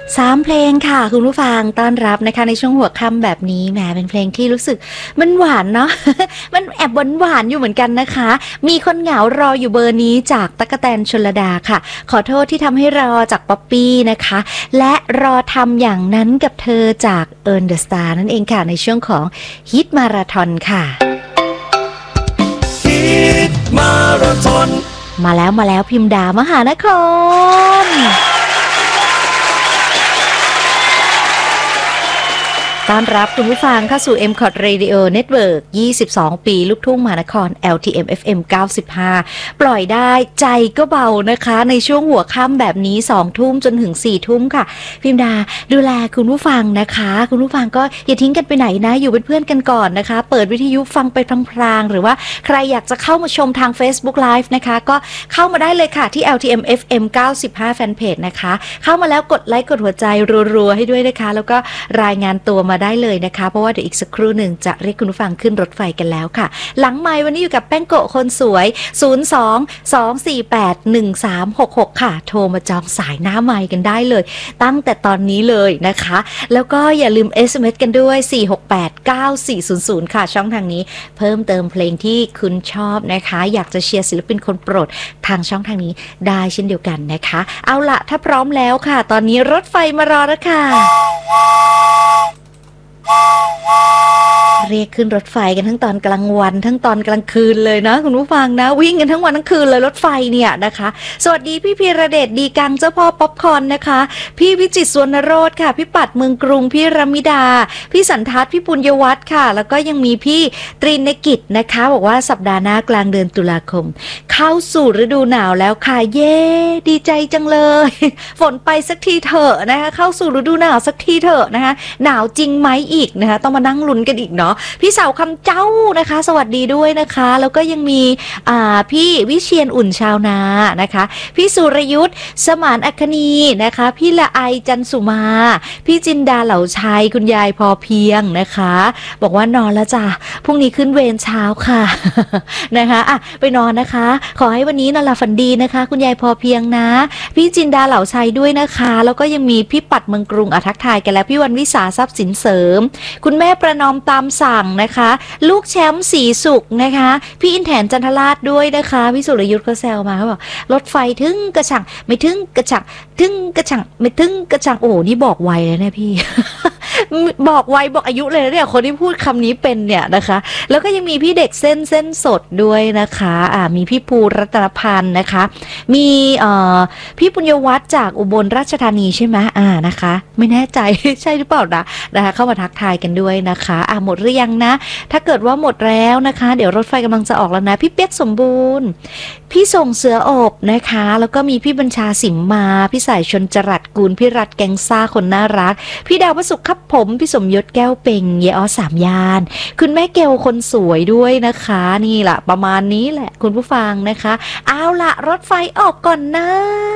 3 เพลงค่ะคุณผู้ฟังต้อนรับนะคะในช่วงหัวค่ำแบบนี้แหมเป็นเพลงที่รู้สึกมันหวานเนาะ มันแอบหวานอยู่เหมือนกันนะคะมีคนเหงารออยู่เบอร์นี้จากตั๊กแตนชลดาค่ะขอโทษที่ทำให้รอจากป๊อปปี้นะคะและรอทำอย่างนั้นกับเธอจากเอิร์นเดอะสตาร์นั่นเองค่ะในช่วงของฮิตมาราธอนค่ะฮิตมาราธอนมาแล้วพิมดามหานครต้อนรับคุณผู้ฟังเข้าสู่ MCOT Radio Network 22 ปีลูกทุ่งมหานคร LTM FM 95 ปล่อยได้ใจก็เบานะคะในช่วงหัวค่ำแบบนี้2 ทุ่มจนถึง4 ทุ่มค่ะพิมดาดูแลคุณผู้ฟังนะคะคุณผู้ฟังก็อย่าทิ้งกันไปไหนนะอยู่เป็นเพื่อนกันก่อนนะคะเปิดวิทยุฟังไปพลางๆหรือว่าใครอยากจะเข้ามาชมทาง Facebook Live นะคะก็เข้ามาได้เลยค่ะที่ LTM FM 95 Fanpage นะคะเข้ามาแล้วกดไลค์กดหัวใจรัวๆให้ด้วยนะคะแล้วก็รายงานตัวมาได้เลยนะคะเพราะว่าเดี๋ยวอีกสักครู่หนึ่งจะเรียกคุณผู้ฟังขึ้นรถไฟกันแล้วค่ะหลังไมค์วันนี้อยู่กับแป้งโกะคนสวย02-248-1366ค่ะโทรมาจองสายหน้าไมค์กันได้เลยตั้งแต่ตอนนี้เลยนะคะแล้วก็อย่าลืม SMS กันด้วย4689400ค่ะช่องทางนี้เพิ่มเติมเพลงที่คุณชอบนะคะอยากจะเชียร์ศิลปินคนโปรดทางช่องทางนี้ได้เช่นเดียวกันนะคะเอาล่ะถ้าพร้อมแล้วค่ะตอนนี้รถไฟมารอแล้วค่ะเรียกขึ้นรถไฟกันทั้งตอนกลางวันทั้งตอนกลางคืนเลยนะคุณผู้ฟังนะวิ่งกันทั้งวันทั้งคืนเลยรถไฟเนี่ยนะคะสวัสดีพี่พีระเดชดีกังเจ้าพ่อป๊อปคอร์นนะคะพี่วิจิตรสวนโรธค่ะพี่ปัดเมืองกรุงพี่รมิดาพี่สันทัศน์พี่ปุญญวัฒน์ค่ะแล้วก็ยังมีพี่ตรีนกิจนะคะบอกว่าสัปดาห์หน้ากลางเดือนตุลาคมเข้าสู่ฤดูหนาวแล้วค่ะเย้ดีใจจังเลยฝนไปสักทีเถอะนะคะเข้าสู่ฤดูหนาวสักทีเถอะนะคะหนาวจริงไหมอีกนะคะต้องมานั่งลุ้นกันอีกเนาะพี่สาวคำเจ้านะคะสวัสดีด้วยนะคะแล้วก็ยังมีพี่วิเชียรอุ่นชาวนานะคะพี่สุรยุทธ์สมานอัคนีนะคะพี่ละไอจันสุมาพี่จินดาเหล่าชัยคุณยายพอเพียงนะคะบอกว่านอนแล้วจ้ะพรุ่งนี้ขึ้นเวรเช้าค่ะ นะคะไปนอนนะคะขอให้วันนี้นอนหลับฝันดีนะคะคุณยายพอเพียงนะพี่จินดาเหล่าชัยด้วยนะคะแล้วก็ยังมีพี่ปัดเมืองกรุงทักทายกันแล้วพี่วันวิสาทรัพย์สินเสริมคุณแม่ประนอมตามสั่งนะคะลูกแชมป์สีสุกนะคะพี่อินแถนจันทราชด้วยนะคะพี่สุรยุทธ์เขาแซวมาเขาบอกรถไฟถึงกระชังไม่ถึงกระชังถึงกระชังไม่ถึงกระชังโอ้นี่บอกไวเลยเนี่ยพี่ บอกไวบอกอายุเลยเนี่ยคนที่พูดคำนี้เป็นเนี่ยนะคะแล้วก็ยังมีพี่เด็กเส้นสดด้วยนะคะมีพี่ภูรัตนพันธ์นะคะมีพี่ปุญญวัฒน์จากอุบลราชธานีใช่ไหมนะคะไม่แน่ใจ ใช่หรือเปล่านะคะเข้ามาทักทายกันด้วยนะคะหมดหรือยังนะถ้าเกิดว่าหมดแล้วนะคะเดี๋ยวรถไฟกำลังจะออกแล้วนะพี่เปี๊ยกสมบูรณ์พี่ส่งเสืออบนะคะแล้วก็มีพี่บัญชาสิมมาพี่สายชนจรัสกูลพี่รัฐแกงซ่าคนน่ารักพี่ดาวประสุขครับผมพี่สมยศแก้วเป่งเยอสามยานคุณแม่เกลคนสวยด้วยนะคะนี่แหละประมาณนี้แหละคุณผู้ฟังนะคะเอาละรถไฟออกก่อนนะ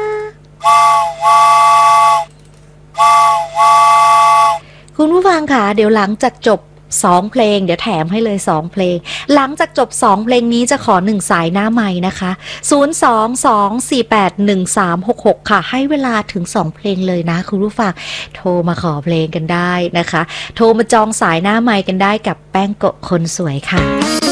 คุณผู้ฟังค่ะเดี๋ยวหลังจากจบ2 เพลงเดี๋ยวแถมให้เลย2 เพลงหลังจากจบ2 เพลงนี้จะขอ1 สายหน้าไมค์นะคะ022481366ค่ะให้เวลาถึง2 เพลงเลยนะคุณผู้ฟังโทรมาขอเพลงกันได้นะคะโทรมาจองสายหน้าไมค์กันได้กับแป้งโกะคนสวยค่ะ